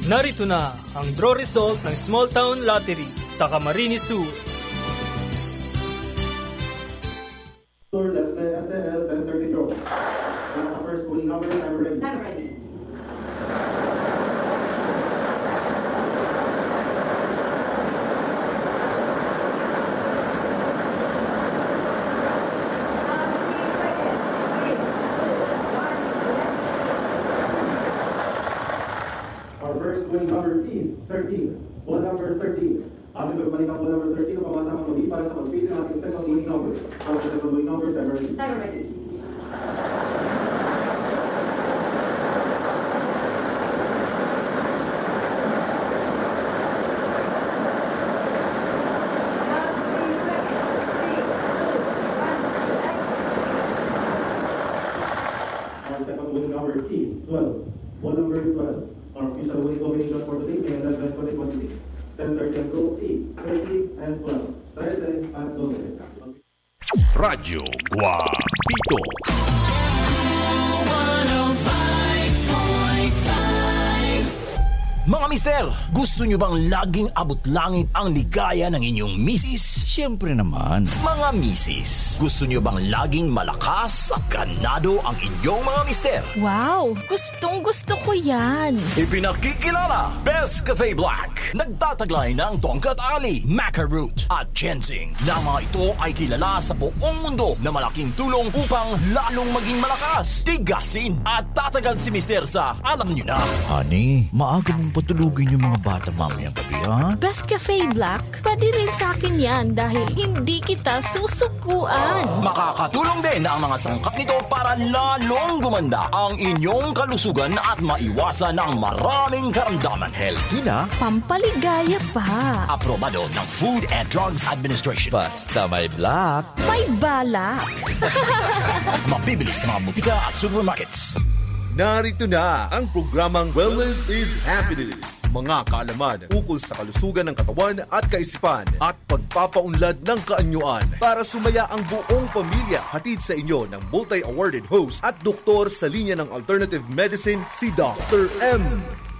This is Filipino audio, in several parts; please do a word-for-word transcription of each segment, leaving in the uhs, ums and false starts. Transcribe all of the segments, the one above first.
Narito na ang draw result ng Small Town Lottery sa Camarines Sur. Let's play S L ten thirty draw. That's the first winning number. I'm ready. I'm ready. Our first winning number is thirteen. Ball number thirteen. Ating pagbalik ang ball number thirteen upang masamang muli para sa pagpili ng ating second winning number. Our second winning number is I'm ready. I'm ready. Our second winning number is twelve. Ball number twelve. Our official winning combination for today may end at twenty twenty-six. ten thirty and go is thirteen and twelve. thirteen and twelve. Radyo Guapito. Mga mister, gusto nyo bang laging abot langit ang ligaya ng inyong misis? Siyempre naman. Mga misis, gusto nyo bang laging malakas at ganado ang inyong mga mister? Wow! Gustong gusto ko yan! Ipinakikilala, Best Cafe Black. Nagtataglay ng Tongkat Ali, Maca Root at Ginseng. Na mga ito ay kilala sa buong mundo na malaking tulong upang lalong maging malakas, tigasin at tatagal si mister sa alam nyo na. Honey, maaga mong patulugin yung mga bata mamayang gabi, ha? Best Cafe Black? Pwede rin sa akin yan dahil hindi kita susukuan. Makakatulong din ang mga sangkap nito para lalong gumanda ang inyong kalusugan at maiwasan ang maraming karamdaman. Healthy na. Pampaligaya pa. Aprobado ng Food and Drugs Administration. Basta may black. May balak. Mabibili sa mga butika at supermarkets. Narito na ang programang Wellness is Happiness. Mga kaalaman ukol sa kalusugan ng katawan at kaisipan at pagpapaunlad ng kaanyuan para sumaya ang buong pamilya. Hatid sa inyo ng multi-awarded host at doktor sa linya ng alternative medicine, si Doctor M.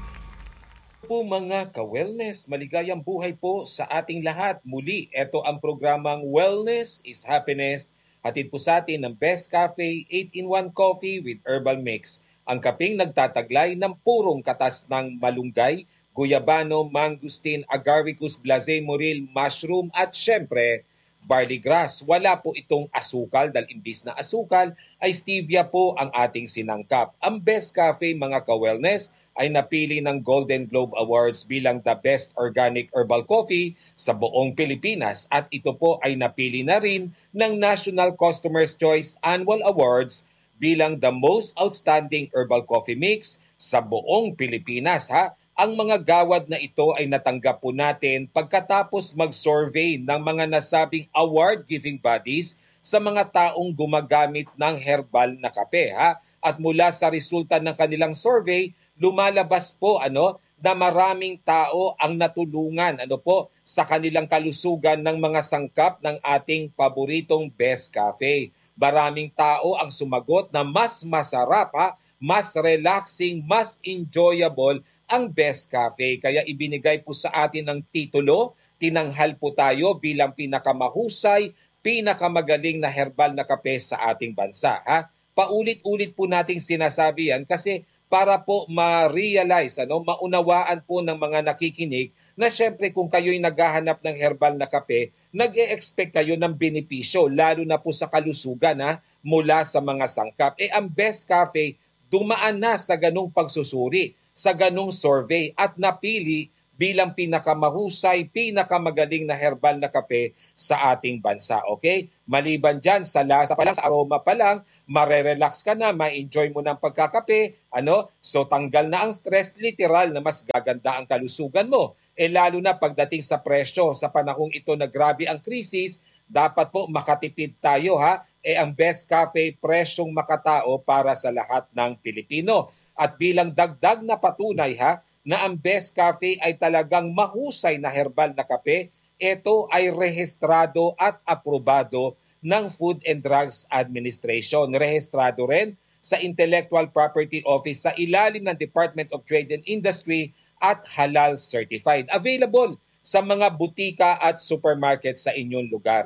Po mga ka-wellness, maligayang buhay po sa ating lahat. Muli, ito ang programang Wellness is Happiness. Hatid po sa atin ng Best Cafe eight in one Coffee with Herbal Mix. Ang kaping nagtataglay ng purong katas ng malunggay, guyabano, mangustin, agaricus, blase, moril, mushroom at syempre, barley grass. Wala po itong asukal dahil imbis na asukal ay stevia po ang ating sinangkap. Ang Best Cafe mga ka-wellness ay napili ng Golden Globe Awards bilang the best organic herbal coffee sa buong Pilipinas at ito po ay napili na rin ng National Customer's Choice Annual Awards bilang the most outstanding herbal coffee mix sa buong Pilipinas. Ha? Ang mga gawad na ito ay natanggap po natin pagkatapos mag-survey ng mga nasabing award-giving bodies sa mga taong gumagamit ng herbal na kape. Ha? At mula sa resulta ng kanilang survey, lumalabas po ano na maraming tao ang natulungan ano po sa kanilang kalusugan ng mga sangkap ng ating paboritong Best Cafe. Maraming tao ang sumagot na mas masarap, ha? Mas relaxing, mas enjoyable ang Best Cafe. Kaya ibinigay po sa atin ang titulo, tinanghal po tayo bilang pinakamahusay, pinakamagaling na herbal na kape sa ating bansa. Ha? Paulit-ulit po nating sinasabi yan kasi para po ma-realize, ano, maunawaan po ng mga nakikinig na syempre kung kayo'y naghahanap ng herbal na kape, nag-e-expect kayo ng benepisyo, lalo na po sa kalusugan ha, mula sa mga sangkap. Eh ang Best Cafe, dumaan na sa ganung pagsusuri, sa ganung survey at napili bilang pinakamahusay, pinakamagaling na herbal na kape sa ating bansa. Okay? Maliban dyan, sa lasa pa lang, sa aroma pa lang, marerelax ka na, ma-enjoy mo ng pagkakape. Ano? So tanggal na ang stress, literal na mas gaganda ang kalusugan mo. E lalo na pagdating sa presyo, sa panahong ito na grabe ang krisis, dapat po makatipid tayo ha. E ang Best Cafe, presyong makatao para sa lahat ng Pilipino. At bilang dagdag na patunay ha, na ang Best Cafe ay talagang mahusay na herbal na kape, ito ay rehistrado at aprobado ng Food and Drugs Administration. Rehistrado rin sa Intellectual Property Office sa ilalim ng Department of Trade and Industry at halal certified. Available sa mga butika at supermarket sa inyong lugar.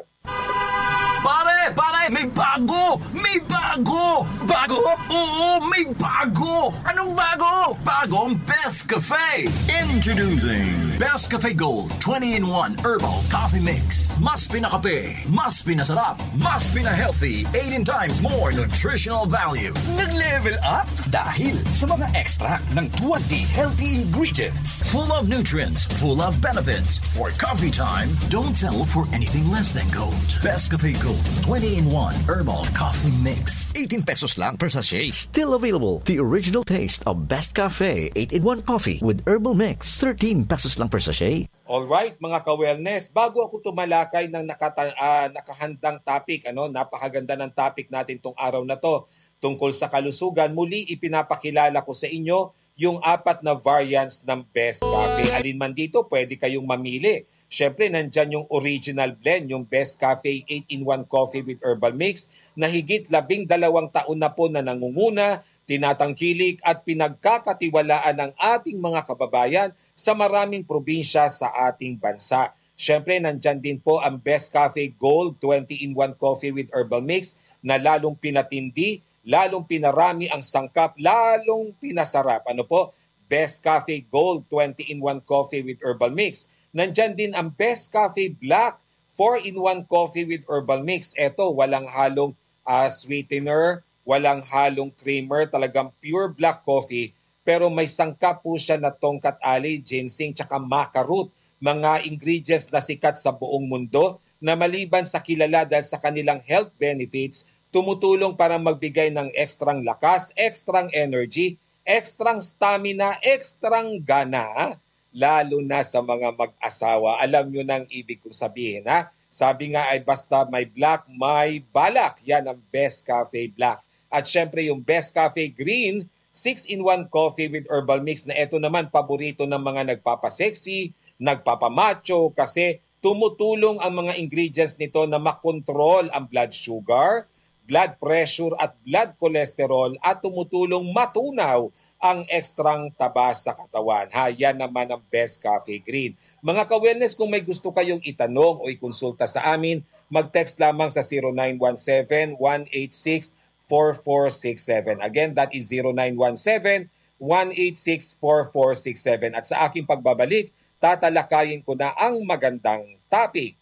Pare, pare, may bago! May bago! Bago? Oo, may bago! Anong bago? Bagong Best Cafe! Introducing Best Cafe Gold twenty in one Herbal Coffee Mix. Mas pinakape, mas pinasarap, mas pina-healthy, eighteen times more nutritional value. Nag-level up dahil sa mga extract ng twenty healthy ingredients. Full of nutrients, full of benefits. For coffee time, don't settle for anything less than gold. Best Cafe Gold twenty in one Herbal Coffee Mix. eighteen pesos lang per sachet. Still available. The original taste of Best Cafe eight in one coffee with herbal mix. thirteen pesos lang per sachet. Alright, mga ka-wellness, bago ako tumalakay ng nakata- uh, nakahandang topic, ano, napakaganda ng topic natin tong araw na to, tungkol sa kalusugan, muli ipinapakilala ko sa inyo yung apat na variants ng Best Cafe. Alin man dito, pwede kayong mamili. Siyempre, nandyan yung original blend, yung Best Cafe eight in one Coffee with Herbal Mix na higit labing dalawang taon na po na nangunguna, tinatangkilik at pinagkakatiwalaan ng ating mga kababayan sa maraming probinsya sa ating bansa. Siyempre, nandyan din po ang Best Cafe Gold twenty in one Coffee with Herbal Mix na lalong pinatindi, lalong pinarami ang sangkap, lalong pinasarap. Ano po? Best Cafe Gold twenty in one Coffee with Herbal Mix. Nandyan din ang Best Cafe Black four in one Coffee with Herbal Mix. Ito, walang halong uh, sweetener, walang halong creamer, talagang pure black coffee. Pero may sangkap po siya na tongkat ali, ginseng, tsaka maca root. Mga ingredients na sikat sa buong mundo na maliban sa kilala dahil sa kanilang health benefits, tumutulong para magbigay ng ekstrang lakas, ekstrang energy, ekstrang stamina, ekstrang gana, lalo na sa mga mag-asawa. Alam nyo nang ibig kong sabihin, ha? Sabi nga ay basta may black, may balak. Yan ang Best Cafe Black. At syempre yung Best Cafe Green, six in one Coffee with Herbal Mix na ito naman paborito ng mga nagpapasexy, nagpapamacho kasi tumutulong ang mga ingredients nito na makontrol ang blood sugar, blood pressure at blood cholesterol at tumutulong matunaw ang ekstrang taba sa katawan. Ha, yan naman ang Best Cafe Green. Mga ka-wellness, kung may gusto kayong itanong o ikonsulta sa amin, mag-text lamang sa zero nine one seven, one eight six, four four six seven. Again, that is zero nine one seven, one eight six, four four six seven. At sa aking pagbabalik, tatalakayin ko na ang magandang topic.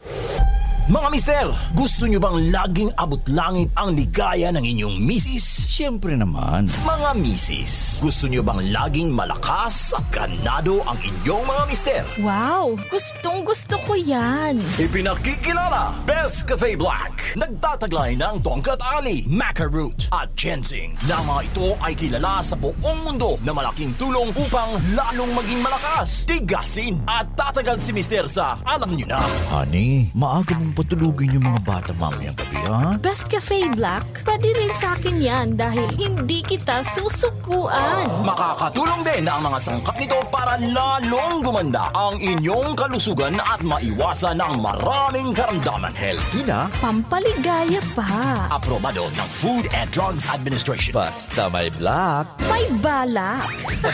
Mga mister, gusto nyo bang laging abot langit ang ligaya ng inyong misis? Siyempre naman. Mga misis, gusto nyo bang laging malakas at ganado ang inyong mga mister? Wow! Gustong gusto ko yan! Ipinakikilala, Best Cafe Black. Nagtataglay ng tongkat ali, maca root at ginseng. Na mga ito ay kilala sa buong mundo na malaking tulong upang lalong maging malakas, tigasin at tatagal si mister sa alam nyo na. Honey, maaga mong patulugin yung mga bata mamayang gabi, ha? Best Cafe Black, pwede rin sa akin yan dahil hindi kita susukuan. Makakatulong din ang mga sangkap nito para lalong gumanda ang inyong kalusugan at maiwasan ang maraming karamdaman. Healthy na. Pampaligaya pa. Aprobado ng Food and Drugs Administration. Basta may black. May balak.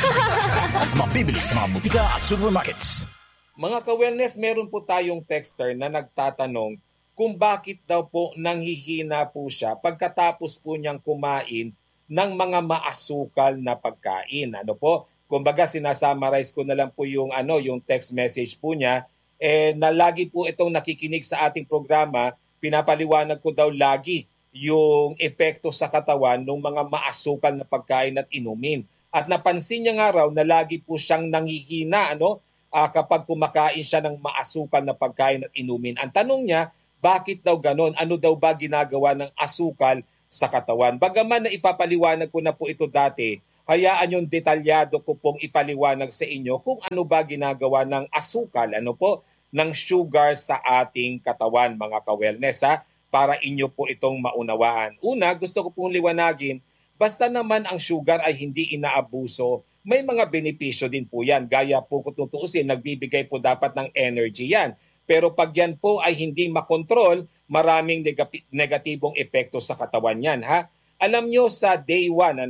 Mabibili sa mga butika at supermarkets. Mga ka-wellness, meron po tayong texter na nagtatanong kung bakit daw po nanghihina po siya pagkatapos po niyang kumain ng mga maasukal na pagkain. Ano po? Kumbaga sinasummarize ko na lang po yung ano, yung text message po niya, eh na lagi po itong nakikinig sa ating programa, pinapaliwanag ko daw lagi yung epekto sa katawan ng mga maasukal na pagkain at inumin. At napansin niya nga raw na lagi po siyang nanghihina, ano? Uh, kapag kumakain siya ng maasukal na pagkain at inumin. Ang tanong niya, bakit daw ganon? Ano daw ba ginagawa ng asukal sa katawan? Bagaman na ipapaliwanag ko na po ito dati, hayaan yung detalyado ko pong ipaliwanag sa inyo kung ano ba ginagawa ng asukal, ano po, ng sugar sa ating katawan, mga ka-wellness, ha? Para inyo po itong maunawaan. Una, gusto ko pong liwanagin, basta naman ang sugar ay hindi inaabuso, may mga benepisyo din po yan. Gaya po kung tutuusin, nagbibigay po dapat ng energy yan. Pero pag yan po ay hindi makontrol, maraming neg- negatibong epekto sa katawan yan. Ha? Alam nyo sa day one, ano,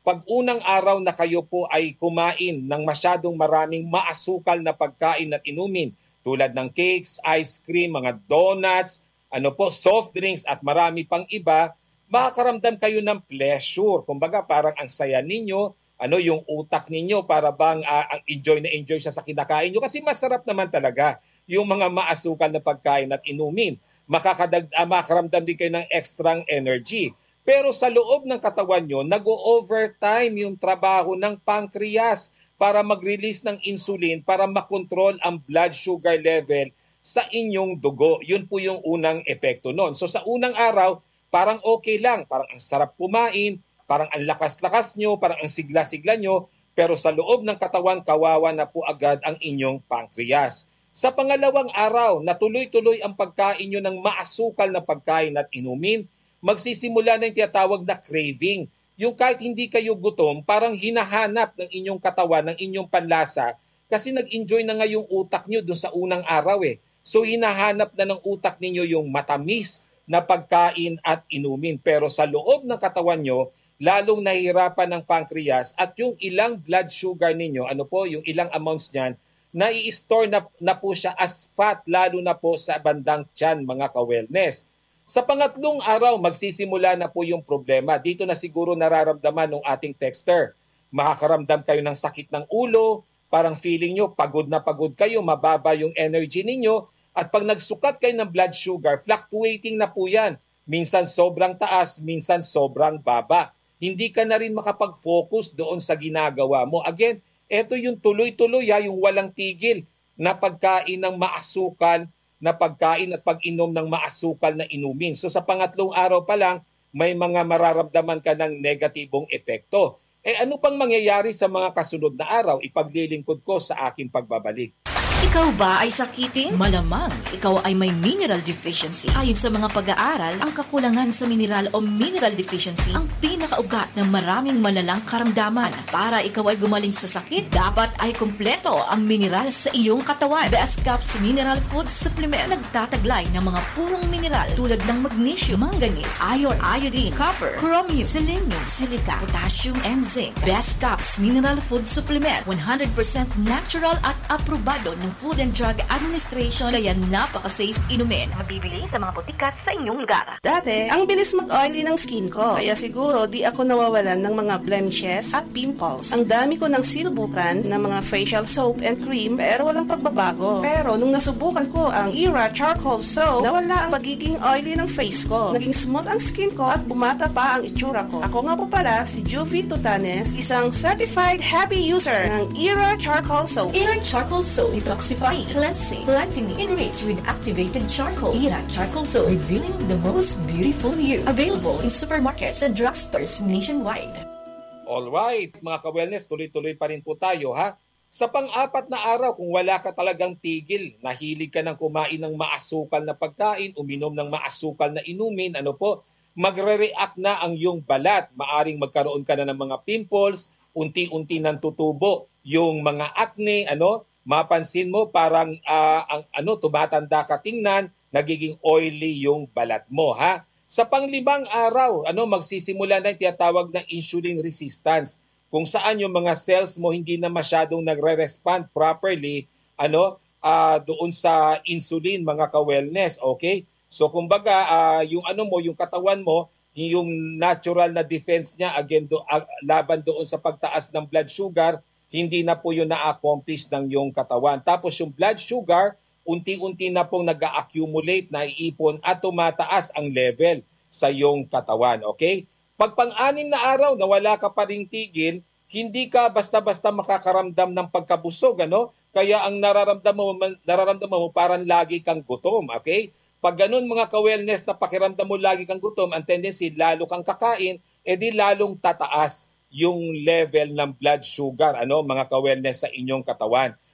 pag unang araw na kayo po ay kumain ng masyadong maraming maasukal na pagkain at inumin tulad ng cakes, ice cream, mga donuts, ano po, soft drinks at marami pang iba, makakaramdam kayo ng pleasure. Kumbaga parang ang saya ninyo, ano yung utak ninyo para bang uh, enjoy na enjoy siya sa kinakain nyo kasi masarap naman talaga yung mga maasukal na pagkain at inumin. Makakadag, uh, makakaramdam din kayo ng extra energy. Pero sa loob ng katawan nyo, nag-overtime yung trabaho ng pancreas para mag-release ng insulin para makontrol ang blood sugar level sa inyong dugo. Yun po yung unang epekto nun. So sa unang araw, parang okay lang. Parang ang sarap kumain, parang ang lakas-lakas nyo, parang ang sigla-sigla nyo. Pero sa loob ng katawan, kawawa na po agad ang inyong pancreas. Sa pangalawang araw, natuloy-tuloy ang pagkain nyo ng maasukal na pagkain at inumin, magsisimula na yung tinatawag na craving. Yung kahit hindi kayo gutom, parang hinahanap ng inyong katawan, ng inyong panlasa, kasi nag-enjoy na nga yung utak nyo dun sa unang araw eh. So hinahanap na ng utak ninyo yung matamis na pagkain at inumin. Pero sa loob ng katawan nyo, lalong nahihirapan ng pancreas at yung ilang blood sugar ninyo, ano po, yung ilang amounts niyan, nai-store na, na po siya as fat, lalo na po sa bandang tiyan, mga ka-wellness. Sa pangatlong araw, magsisimula na po yung problema. Dito na siguro nararamdaman ng ating texter. Makakaramdam kayo ng sakit ng ulo, parang feeling nyo, pagod na pagod kayo, mababa yung energy ninyo, at pag nagsukat kayo ng blood sugar, fluctuating na po yan. Minsan sobrang taas, minsan sobrang baba. Hindi ka na rin makapag-focus doon sa ginagawa mo. Again, eto yung tuloy-tuloy, ha, yung walang tigil na pagkain ng maasukal, na pagkain at pag-inom ng maasukal na inumin. So sa pangatlong araw pa lang, may mga mararamdaman ka ng negatibong epekto. Eh ano pang mangyayari sa mga kasunod na araw? Ipaglilingkod ko sa aking pagbabalik. Ikaw ba ay sakitin? Malamang ikaw ay may mineral deficiency. Ayon sa mga pag-aaral, ang kakulangan sa mineral o mineral deficiency ang pinakaugat ng maraming malalang karamdaman. Para ikaw ay gumaling sa sakit, dapat ay kumpleto ang mineral sa iyong katawan. Best Caps Mineral Food Supplement nagtataglay ng mga purong mineral tulad ng magnesium, manganese, iron, iodine, copper, chromium, selenium, silica, potassium, and zinc. Best Caps Mineral Food Supplement, one hundred percent natural at aprobado ng Food and Drug Administration, kaya napaka-safe inumin. Mabibili sa mga botika sa inyong lugar. Dati, ang bilis mag-oily ng skin ko, kaya siguro di ako nawawalan ng mga blemishes at pimples. Ang dami ko ng sinubukan ng mga facial soap and cream, pero walang pagbabago. Pero nung nasubukan ko ang Era Charcoal Soap, nawala ang pagiging oily ng face ko. Naging smooth ang skin ko at bumata pa ang itsura ko. Ako nga po pala si Juvie Tutanes, isang certified happy user ng Era Charcoal Soap. Era Charcoal Soap, detoxifying, cleansing, lightening, enriched with activated charcoal. Era Charcoal Soap, revealing the most beautiful you. Available in supermarkets and drugstores nationwide. Alright, mga ka-wellness, tuloy-tuloy pa rin po tayo, ha? Sa pang-apat na araw, kung wala ka talagang tigil, nahilig ka ng kumain ng maasukal na pagkain, uminom ng maasukal na inumin, ano po, magre-react na ang iyong balat. Maaring magkaroon ka na ng mga pimples, unti-unti nang tutubo yung mga acne, ano, mapansin mo parang uh, ang ano tumatanda ka tingnan, nagiging oily yung balat mo, ha? Sa panglimang araw, ano magsisimula na yung tinatawag na insulin resistance, kung saan yung mga cells mo hindi na masyadong nagre-respond properly, ano, uh, doon sa insulin, mga ka-wellness, okay? So kumbaga, uh, yung ano mo, yung katawan mo, yung natural na defense niya again do, uh, laban doon sa pagtaas ng blood sugar, hindi na po yun na-accomplish ng yung katawan. Tapos yung blood sugar, unti-unti na pong nag-accumulate, naiipon at tumataas ang level sa yung katawan. Okay? Pag pang-anim na araw na wala ka pa ring tigil, hindi ka basta-basta makakaramdam ng pagkabusog. Ano? Kaya ang nararamdaman mo, nararamdaman mo parang lagi kang gutom. Okay? Pag ganun mga ka-wellness na pakiramdam mo lagi kang gutom, ang tendency lalo kang kakain, edi lalong tataas yung level ng blood sugar, ano, mga ka-wellness sa inyong katawan.